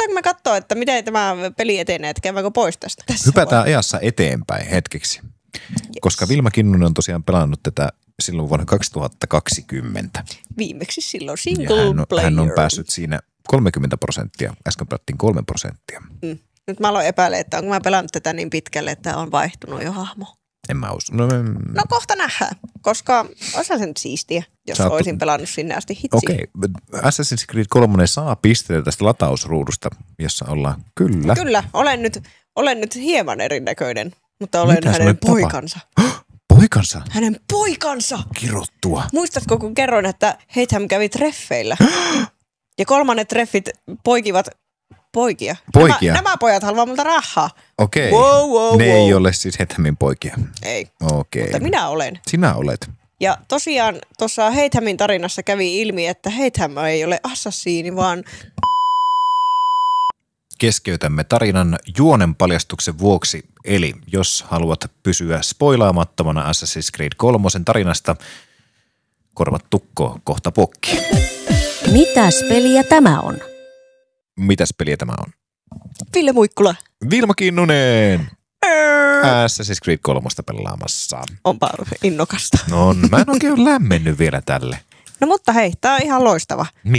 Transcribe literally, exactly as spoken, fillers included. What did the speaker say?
Lähdetäänkö me katsoa, että miten tämä peli etenee, että käydäänkö pois tästä? Tässä Hypätään vai? Ajassa eteenpäin hetkeksi, yes. Koska Vilma Kinnunen on tosiaan pelannut tätä silloin vuonna kaksituhattakaksikymmentä. Viimeksi silloin single hän on, player. Hän on päässyt siinä kolmekymmentä prosenttia, äsken pelattiin kolme prosenttia. Mm. Nyt mä aloin epäilemään, että onko mä pelannut tätä niin pitkälle, että on vaihtunut jo hahmo. En mä usko. No, me... no kohta nähdään, koska osa sen siistiä, jos Saat... olisin pelannut sinne asti hitsiin. Okei, okay. Assassin's Creed kolme saa pisteitä tästä latausruudusta, jossa ollaan. Kyllä. Kyllä, olen nyt, olen nyt hieman erinäköinen, mutta olen Mitä hänen poikansa. Poikansa? Hänen poikansa! Kirottua. Muistatko, kun kerroin, että Hatham kävi treffeillä? Ja kolmannet treffit poikivat poikia. Poikia? Nämä, nämä pojat haluaa multa rahaa. Okei. Okay. Wow, wow, ne wow. ei ole siis Hathamin poikia. Ei. Okei. Mutta minä olen. Sinä olet. Ja tosiaan tuossa Hathamin tarinassa kävi ilmi, että Hatham ei ole assassiini, vaan... Keskeytämme tarinan juonen paljastuksen vuoksi, eli jos haluat pysyä spoilaamattomana Assassin's Creed kolme tarinasta, korvat tukko kohta pokki. Mitäs peliä tämä on? Mitäs peliä tämä on? Ville Muikkula. Vilma Kinnunen. Assassin's Creed kolme pelaamassa. Onpa innokasta. No, mä en oikein ole lämmennyt vielä tälle. No mutta hei, tää on ihan loistava. Miksi?